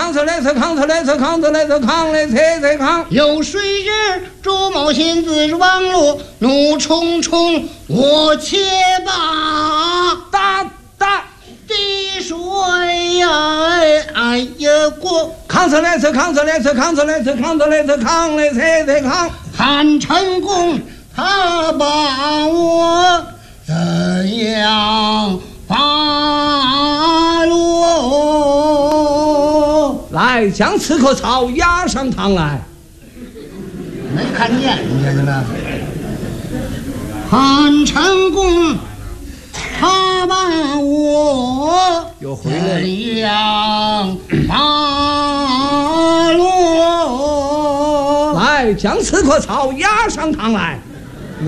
扛出来，扛出来，扛出来，扛来，扛。 有水人朱某仙子王路，怒冲冲我且罢。 打滴水呀，哎呀过。 扛出来，扛出来，扛出来，扛出来，扛来，扛。 韩成功他把我怎样发落？ 来，将刺客曹押上堂来。 没看见你这个呢？韩成功他把我又回来怎样发落？ 来，将刺客曹押上堂来。